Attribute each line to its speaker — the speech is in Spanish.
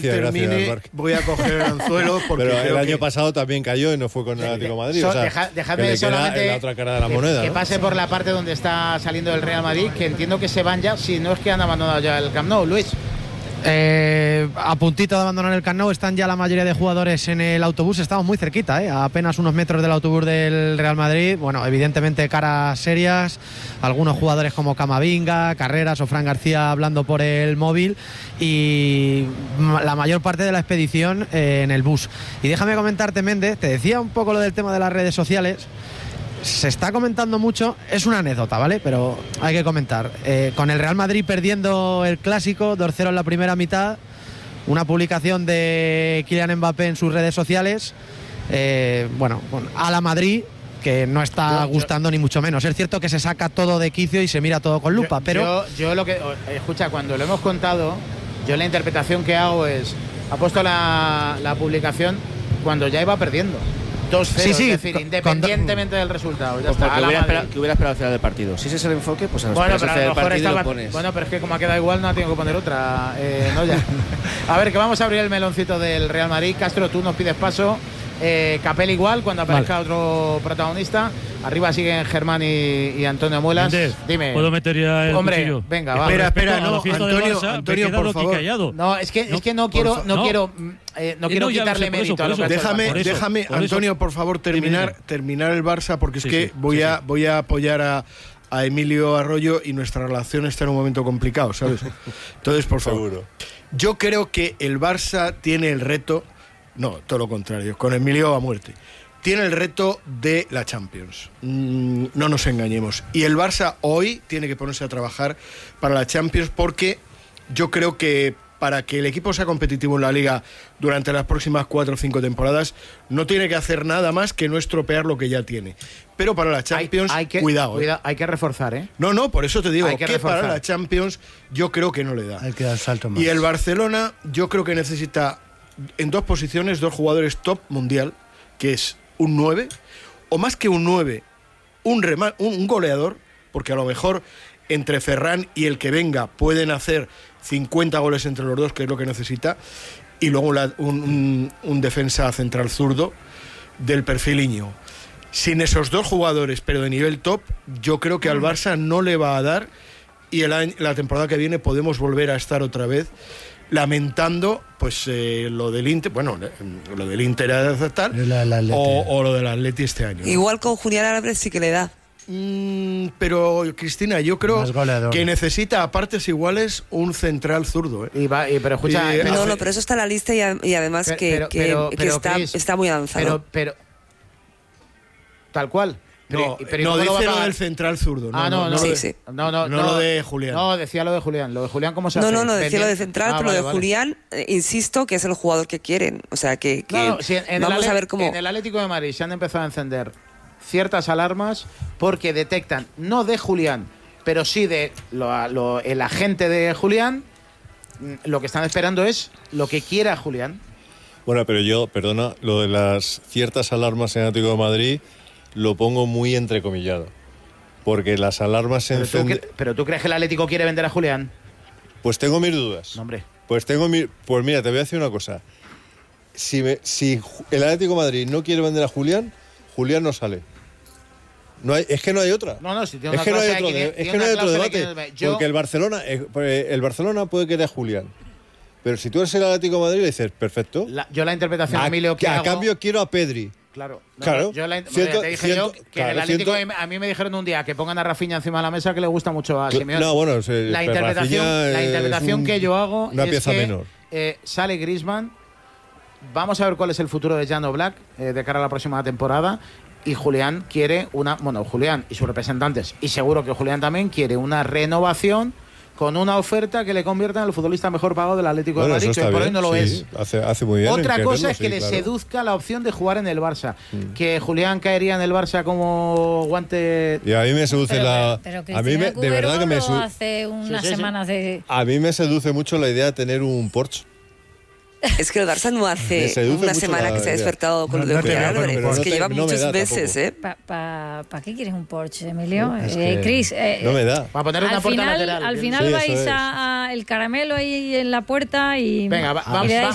Speaker 1: termine, voy a coger el anzuelo porque
Speaker 2: pero el año pasado también cayó y no fue con el Atlético de Madrid.
Speaker 3: Dejadme solamente
Speaker 2: la otra cara de la moneda,
Speaker 3: que pase por la parte donde está saliendo el Real Madrid, que entiendo que se van ya, si no es que han abandonado ya el Camp Nou, Luis.
Speaker 4: A puntito de abandonar el Camp Nou están ya la mayoría de jugadores en el autobús. Estamos muy cerquita, a apenas unos metros del autobús del Real Madrid. Bueno, evidentemente caras serias, algunos jugadores como Camavinga, Carreras o Fran García hablando por el móvil, y la mayor parte de la expedición en el bus. Y déjame comentarte, Méndez, te decía un poco lo del tema de las redes sociales. Se está comentando mucho, es una anécdota, ¿vale? Pero hay que comentar. Con el Real Madrid perdiendo el Clásico, 2-0 en la primera mitad, una publicación de Kylian Mbappé en sus redes sociales, a la Madrid, que no está gustando ni mucho menos. Es cierto que se saca todo de quicio y se mira todo con lupa, pero...
Speaker 3: Yo lo que... Escucha, cuando lo hemos contado, yo la interpretación que hago es... Ha puesto la publicación cuando ya iba perdiendo. 2-0, sí, es decir, independientemente del resultado. Ya está,
Speaker 5: que hubiera esperado al final del partido. Si ese es el enfoque, pues a los
Speaker 3: pero
Speaker 5: del partido lo pones.
Speaker 3: Bueno, pero es que como ha quedado igual, no tengo que poner otra. No, ya. A ver, que vamos a abrir el meloncito del Real Madrid. Castro, tú nos pides paso. Capel igual, cuando aparezca otro protagonista. Arriba siguen Germán y Antonio Muelas. Dime.
Speaker 6: ¿Puedo meter ya el cuchillo?
Speaker 3: Venga, va.
Speaker 1: Espera, no, Antonio, por favor.
Speaker 3: No, es que no quiero quitarle mérito a lo que ha hecho.
Speaker 1: Déjame, Antonio, por favor, terminar el Barça, porque es que voy a apoyar a Emilio Arroyo y nuestra relación está en un momento complicado, ¿sabes? Entonces, por favor.
Speaker 2: Seguro.
Speaker 1: Yo creo que el Barça tiene el reto, no, todo lo contrario, con Emilio a muerte. Tiene el reto de la Champions. No nos engañemos. Y el Barça hoy tiene que ponerse a trabajar para la Champions, porque yo creo que para que el equipo sea competitivo en la Liga durante las próximas 4 o 5 temporadas, no tiene que hacer nada más que no estropear lo que ya tiene. Pero para la Champions, cuidado.
Speaker 3: Hay que reforzar, ¿eh?
Speaker 1: No, por eso te digo que para la Champions yo creo que no le da.
Speaker 7: Hay que dar salto más.
Speaker 1: Y el Barcelona yo creo que necesita en 2 posiciones 2 jugadores top mundial, que es un 9, o más que un 9, un goleador, porque a lo mejor entre Ferran y el que venga pueden hacer 50 goles entre los dos, que es lo que necesita, y luego un defensa central zurdo del perfil Íñigo. Sin esos 2 jugadores, pero de nivel top, yo creo que al Barça no le va a dar, y la temporada que viene podemos volver a estar otra vez lamentando pues lo del Inter, lo del Inter a aceptar, o lo del Atleti este año.
Speaker 8: Igual con Julián Álvarez sí que le da.
Speaker 1: Pero Cristina, yo creo que necesita a partes iguales un central zurdo, ¿eh?
Speaker 3: Pero escucha,
Speaker 8: pero eso está en la lista y además está muy avanzado.
Speaker 3: Pero tal cual.
Speaker 1: No dice lo del central zurdo.
Speaker 3: No,
Speaker 1: lo de Julián.
Speaker 3: No, decía lo de Julián. Lo de Julián, ¿cómo se hace?
Speaker 8: No, decía lo de central, pero lo de Julián, insisto, que es el jugador que quieren. O sea, que vamos a ver cómo...
Speaker 3: En el Atlético de Madrid se han empezado a encender ciertas alarmas porque detectan, no de Julián, pero sí de el agente de Julián, lo que están esperando es lo que quiera Julián.
Speaker 2: Bueno, pero yo, perdona, lo de las ciertas alarmas en el Atlético de Madrid lo pongo muy entrecomillado, porque las alarmas se encenden...
Speaker 3: ¿Pero tú crees que el Atlético quiere vender a Julián?
Speaker 2: Pues tengo mis dudas.
Speaker 3: No, hombre.
Speaker 2: Pues mira, te voy a decir una cosa. Si el Atlético de Madrid no quiere vender a Julián, Julián no sale. Es que no hay otra.
Speaker 3: Si tiene una clase,
Speaker 2: es que no hay otro debate. Porque el Barcelona puede querer a Julián. Pero si tú eres el Atlético de Madrid, le dices, perfecto.
Speaker 3: Yo la interpretación, Emilio, que
Speaker 2: a cambio quiero a Pedri.
Speaker 3: Claro.
Speaker 2: Yo
Speaker 3: te dije que en el Atlético a mí me dijeron un día que pongan a Rafinha encima de la mesa, que le gusta mucho a Simeone. La interpretación que yo hago es que sale Griezmann. Vamos a ver cuál es el futuro de Jan Oblak de cara a la próxima temporada. Y Julián quiere Julián y sus representantes, y seguro que Julián también quiere una renovación con una oferta que le convierta en el futbolista mejor pagado del Atlético de Madrid, que por hoy no lo es.
Speaker 2: Hace muy bien.
Speaker 3: Otra cosa es que le seduzca la opción de jugar en el Barça. Que Julián caería en el Barça como guante...
Speaker 2: Y a mí me seduce
Speaker 9: a mí de verdad que me hace unas semanas de...
Speaker 2: A mí me seduce mucho la idea de tener un Porsche.
Speaker 8: Es que el Barça no hace una semana que se ha despertado con lo de Julián Álvarez. Es que lleva muchos meses, ¿eh?
Speaker 9: ¿Para qué quieres un Porsche, Emilio? Chris,
Speaker 2: no me da.
Speaker 3: Para poner una puerta lateral.
Speaker 9: Al final vais el caramelo ahí en la puerta y...
Speaker 3: Venga,